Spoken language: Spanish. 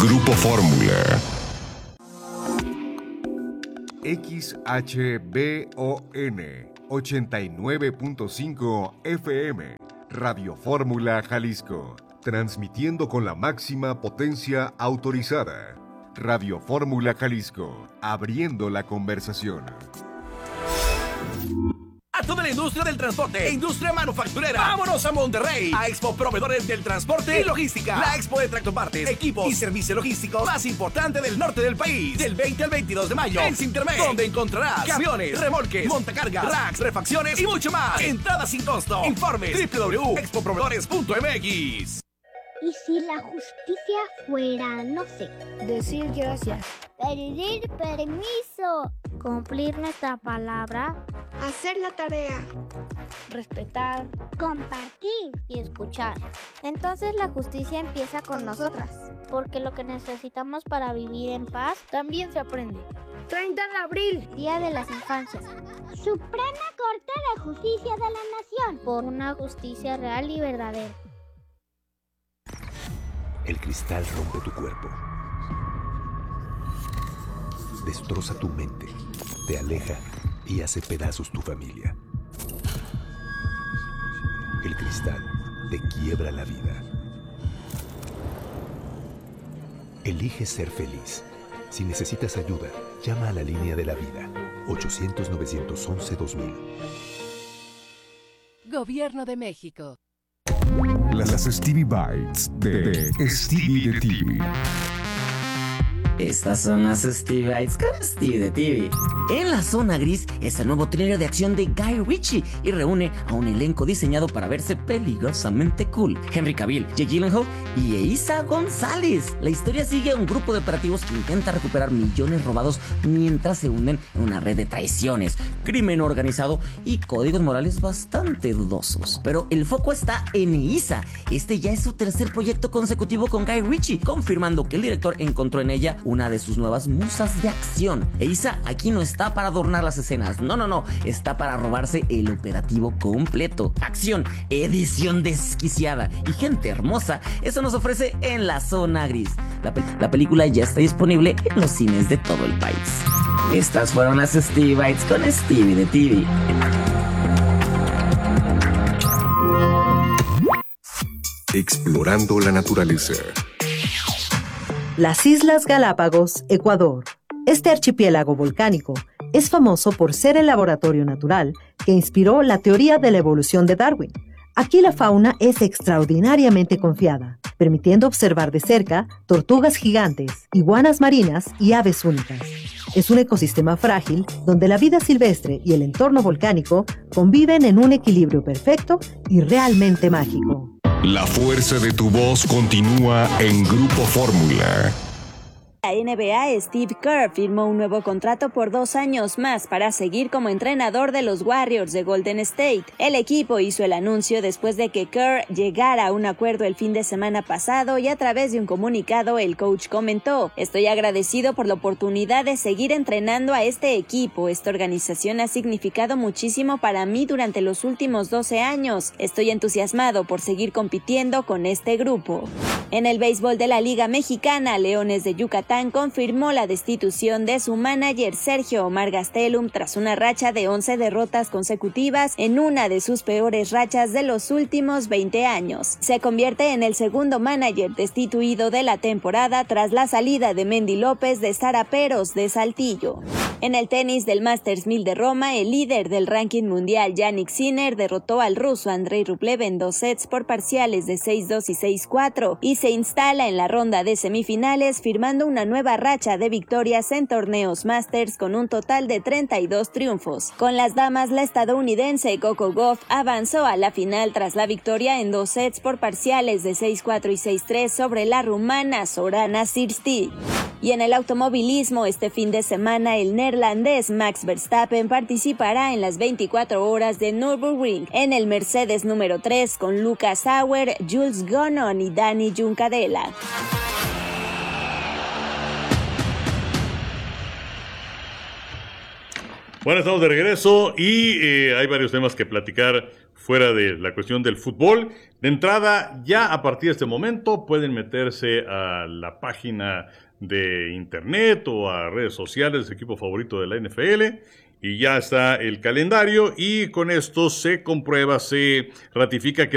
Grupo Fórmula. XHBON 89.5 FM, Radio Fórmula Jalisco, transmitiendo con la máxima potencia autorizada. Radio Fórmula Jalisco, abriendo la conversación. A toda la industria del transporte e industria manufacturera, vámonos a Monterrey, a Expo Proveedores del Transporte y Logística. La expo de tractopartes, equipos y servicios logísticos más importante del norte del país. Del 20 al 22 de mayo en Sintermex, donde encontrarás camiones, remolques, montacargas, racks, refacciones y mucho más. Entrada sin costo. Informe www.expoproveedores.mx. ¿Y si la justicia fuera, no sé, decir gracias, pedir permiso, cumplir nuestra palabra, hacer la tarea, respetar, compartir y escuchar? Entonces la justicia empieza con nosotras, porque lo que necesitamos para vivir en paz también se aprende. 30 de abril, Día de las Infancias. Suprema Corte de Justicia de la Nación. Por una justicia real y verdadera. El cristal rompe tu cuerpo, destroza tu mente, te aleja y hace pedazos tu familia. El cristal te quiebra la vida. Elige ser feliz. Si necesitas ayuda, llama a la línea de la vida, 800-911-2000. Gobierno de México. Las Stevie Bites de Stevie de TV. Estas son las Stevie Bites con Stevie de TV. En la zona gris es el nuevo thriller de acción de Guy Ritchie y reúne a un elenco diseñado para verse peligrosamente cool. Henry Cavill, Jake Gyllenhaal y Eiza González. La historia sigue a un grupo de operativos que intenta recuperar millones robados mientras se hunden en una red de traiciones, crimen organizado y códigos morales bastante dudosos. Pero el foco está en Eiza. Este ya es su tercer proyecto consecutivo con Guy Ritchie, confirmando que el director encontró en ella una de sus nuevas musas de acción. Eiza aquí no está para adornar las escenas, no, está para robarse el operativo completo. Acción, edición desquiciada y gente hermosa, eso nos ofrece en la zona gris. La película ya está disponible en los cines de todo el país. Estas fueron las Stevie Bites con Stevie de TV. Explorando la naturaleza. Las Islas Galápagos, Ecuador. Este archipiélago volcánico es famoso por ser el laboratorio natural que inspiró la teoría de la evolución de Darwin. Aquí la fauna es extraordinariamente confiada, permitiendo observar de cerca tortugas gigantes, iguanas marinas y aves únicas. Es un ecosistema frágil donde la vida silvestre y el entorno volcánico conviven en un equilibrio perfecto y realmente mágico. La fuerza de tu voz continúa en Grupo Fórmula. La NBA, Steve Kerr firmó un nuevo contrato por 2 años más para seguir como entrenador de los Warriors de Golden State. El equipo hizo el anuncio después de que Kerr llegara a un acuerdo el fin de semana pasado y a través de un comunicado el coach comentó: "Estoy agradecido por la oportunidad de seguir entrenando a este equipo. Esta organización ha significado muchísimo para mí durante los últimos 12 años. Estoy entusiasmado por seguir compitiendo con este grupo". En el béisbol de la Liga Mexicana, Leones de Yucatán confirmó la destitución de su manager Sergio Omar Gastelum tras una racha de 11 derrotas consecutivas en una de sus peores rachas de los últimos 20 años. Se convierte en el segundo manager destituido de la temporada tras la salida de Mendy López de Saraperos de Saltillo. En el tenis del Masters 1000 de Roma, el líder del ranking mundial Jannik Sinner derrotó al ruso Andrei Rublev en 2 sets por parciales de 6-2 y 6-4 y se instala en la ronda de semifinales firmando una nueva racha de victorias en torneos Masters con un total de 32 triunfos. Con las damas, la estadounidense Coco Gauff avanzó a la final tras la victoria en 2 sets por parciales de 6-4 y 6-3 sobre la rumana Sorana Cîrstic. Y en el automovilismo, este fin de semana el neerlandés Max Verstappen participará en las 24 horas de Nürburgring en el Mercedes número 3 con Lucas Sauer, Jules Gunnon y Dani Juncadella. Bueno, estamos de regreso y hay varios temas que platicar fuera de la cuestión del fútbol, De entrada, ya a partir de este momento pueden meterse a la página de internet o a redes sociales de su equipo favorito de la NFL y ya está el calendario y con esto se comprueba, se ratifica que